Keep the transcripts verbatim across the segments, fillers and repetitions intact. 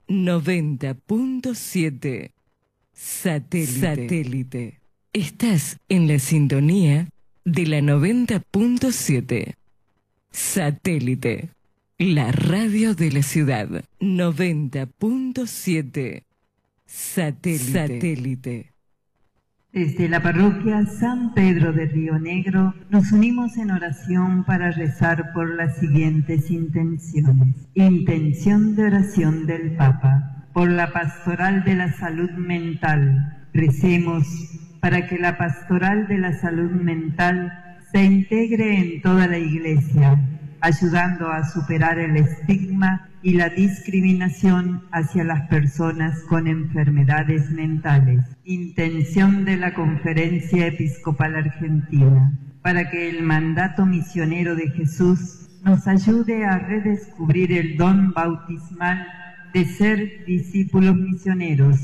noventa punto siete. Satélite. Satélite. Estás en la sintonía de la noventa punto siete. Satélite. La radio de la ciudad. noventa punto siete. Satélite. Satélite. Desde la parroquia San Pedro de Río Negro nos unimos en oración para rezar por las siguientes intenciones. Intención de oración del Papa. Por la pastoral de la salud mental. Recemos para que la pastoral de la salud mental se integre en toda la Iglesia, ayudando a superar el estigma y la discriminación hacia las personas con enfermedades mentales. Intención de la Conferencia Episcopal Argentina, para que el mandato misionero de Jesús nos ayude a redescubrir el don bautismal de ser discípulos misioneros,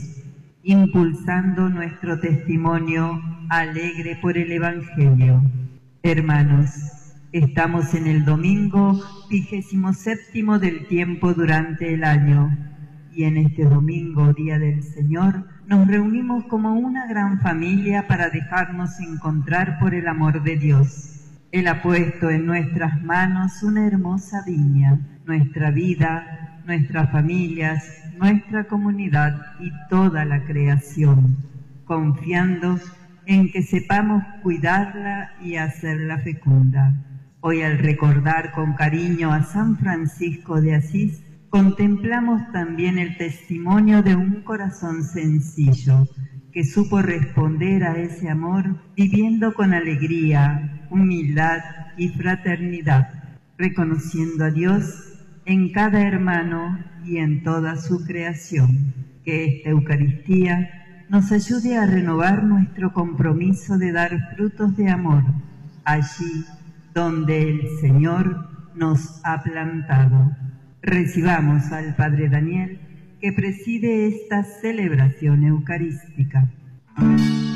impulsando nuestro testimonio alegre por el Evangelio. Hermanos, estamos en el domingo vigésimo séptimo del tiempo durante el año, y en este domingo, Día del Señor, nos reunimos como una gran familia para dejarnos encontrar por el amor de Dios. Él ha puesto en nuestras manos una hermosa viña, nuestra vida, nuestras familias, nuestra comunidad y toda la creación, confiando en que sepamos cuidarla y hacerla fecunda. Hoy, al recordar con cariño a San Francisco de Asís, contemplamos también el testimonio de un corazón sencillo que supo responder a ese amor viviendo con alegría, humildad y fraternidad, reconociendo a Dios en cada hermano y en toda su creación. Que esta Eucaristía nos ayude a renovar nuestro compromiso de dar frutos de amor allí donde el Señor nos ha plantado. Recibamos al Padre Daniel, que preside esta celebración eucarística.